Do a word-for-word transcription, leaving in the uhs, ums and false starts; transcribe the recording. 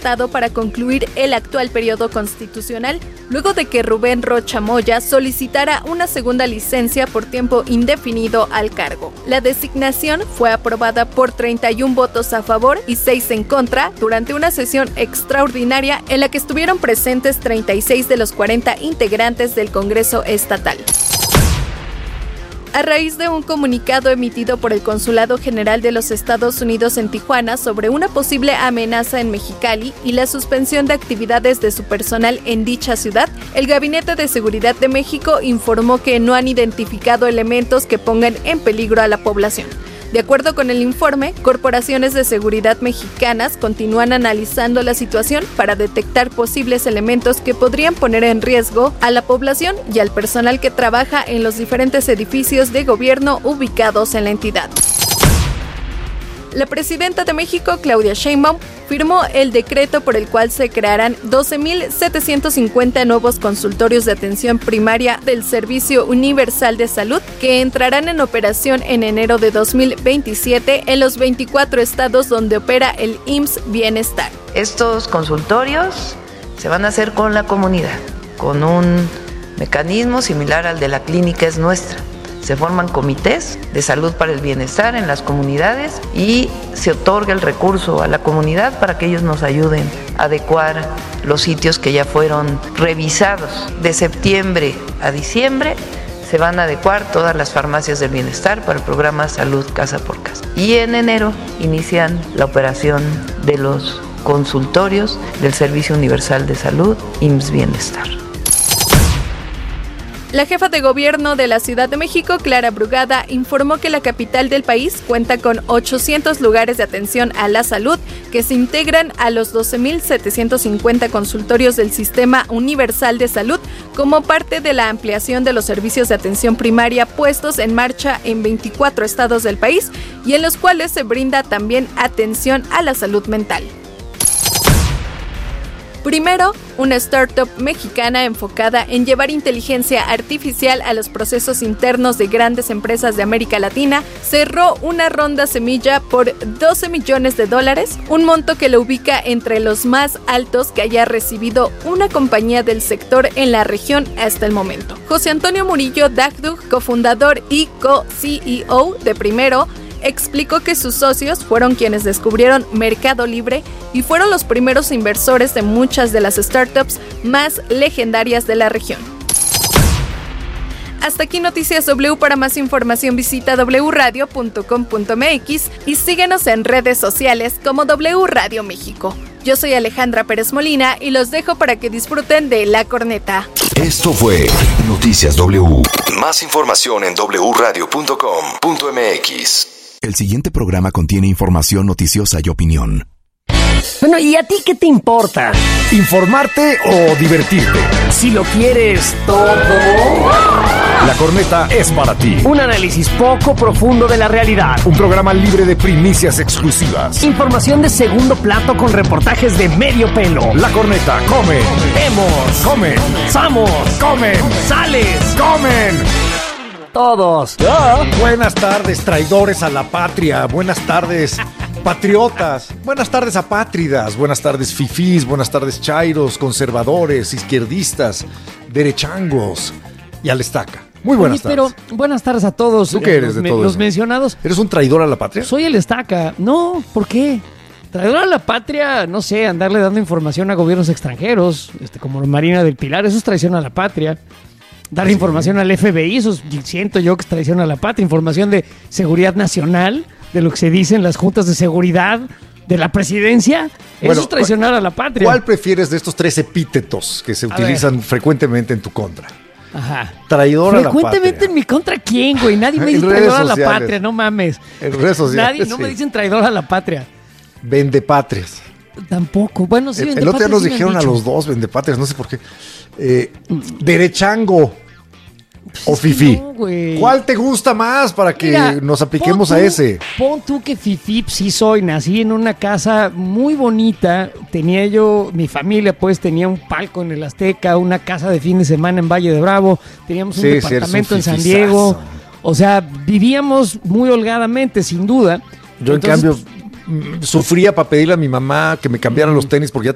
Estado para concluir el actual periodo constitucional, luego de que Rubén Rocha Moya solicitara una segunda licencia por tiempo indefinido al cargo. La designación fue aprobada por treinta y un votos a favor y seis en contra durante una sesión extraordinaria en la que estuvieron presentes treinta y seis de los cuarenta integrantes del Congreso estatal. A raíz de un comunicado emitido por el Consulado General de los Estados Unidos en Tijuana sobre una posible amenaza en Mexicali y la suspensión de actividades de su personal en dicha ciudad, el Gabinete de Seguridad de México informó que no han identificado elementos que pongan en peligro a la población. De acuerdo con el informe, corporaciones de seguridad mexicanas continúan analizando la situación para detectar posibles elementos que podrían poner en riesgo a la población y al personal que trabaja en los diferentes edificios de gobierno ubicados en la entidad. La presidenta de México, Claudia Sheinbaum, firmó el decreto por el cual se crearán doce mil setecientos cincuenta nuevos consultorios de atención primaria del Servicio Universal de Salud que entrarán en operación en enero de dos mil veintisiete en los veinticuatro estados donde opera el I M S S Bienestar. Estos consultorios se van a hacer con la comunidad, con un mecanismo similar al de la Clínica Es Nuestra. Se forman comités de salud para el bienestar en las comunidades y se otorga el recurso a la comunidad para que ellos nos ayuden a adecuar los sitios que ya fueron revisados. De septiembre a diciembre se van a adecuar todas las farmacias del bienestar para el programa Salud Casa por Casa. Y en enero inician la operación de los consultorios del Servicio Universal de Salud, I M S S Bienestar. La jefa de gobierno de la Ciudad de México, Clara Brugada, informó que la capital del país cuenta con ochocientos lugares de atención a la salud que se integran a los doce mil setecientos cincuenta consultorios del Sistema Universal de Salud como parte de la ampliación de los servicios de atención primaria puestos en marcha en veinticuatro estados del país y en los cuales se brinda también atención a la salud mental. Primero, una startup mexicana enfocada en llevar inteligencia artificial a los procesos internos de grandes empresas de América Latina, cerró una ronda semilla por doce millones de dólares, un monto que lo ubica entre los más altos que haya recibido una compañía del sector en la región hasta el momento. José Antonio Murillo Dagdug, cofundador y co-C E O de Primero, explicó que sus socios fueron quienes descubrieron Mercado Libre y fueron los primeros inversores de muchas de las startups más legendarias de la región. Hasta aquí Noticias W. Para más información visita doble u radio punto com punto m x y síguenos en redes sociales como W Radio México. Yo soy Alejandra Pérez Molina y los dejo para que disfruten de La Corneta. Esto fue Noticias W. Más información en doble u radio punto com punto m x. El siguiente programa contiene información noticiosa y opinión. Bueno, ¿y a ti qué te importa? ¿Informarte o divertirte? Si lo quieres todo. La Corneta es para ti. Un análisis poco profundo de la realidad. Un programa libre de primicias exclusivas. Información de segundo plato con reportajes de medio pelo. La Corneta come. Vemos. Comen. Samos. Comen. Sales. Comen. Todos. Ah, buenas tardes, traidores a la patria. Buenas tardes, patriotas. Buenas tardes, apátridas. Buenas tardes, fifís. Buenas tardes, chairos, conservadores, izquierdistas, derechangos y al estaca. Muy buenas Oye, tardes. Pero buenas tardes a todos. ¿Tú qué eres de los, todo Los eso? mencionados. ¿Eres un traidor a la patria? Soy el estaca. No, ¿por qué? Traidor a la patria, no sé, andarle dando información a gobiernos extranjeros, este, como Marina del Pilar, eso es traición a la patria. Dar información al F B I, eso es, siento yo que es traición a la patria. Información de seguridad nacional, de lo que se dice en las juntas de seguridad de la presidencia. Eso Bueno, es traicionar a la patria. ¿Cuál prefieres de estos tres epítetos que se A utilizan frecuentemente en tu contra? Ajá. Traidor a la patria. Frecuentemente en mi contra, ¿quién, güey? Nadie me En dice redes traidor a la sociales. patria, no mames. En redes sociales, Nadie, no sí. me dicen traidor a la patria. Vendepatrias. Tampoco. Bueno, sí, El, el otro día vendepatrias nos sí me han dijeron a dicho. los dos vendepatrias, no sé por qué. Eh, derechango o Es que fifí. no, güey. ¿Cuál te gusta más para que Mira, nos apliquemos pon a tú- ese? Pon tú que fifí sí soy. Nací en una casa muy bonita. Tenía yo, mi familia pues tenía un palco en el Azteca, una casa de fin de semana en Valle de Bravo. Teníamos un Sí, sí, eres un departamento en San fifizazo. Diego. O sea, vivíamos muy holgadamente, sin duda. Yo, en Entonces, cambio, mm, sufría para pedirle a mi mamá que me cambiaran los tenis porque ya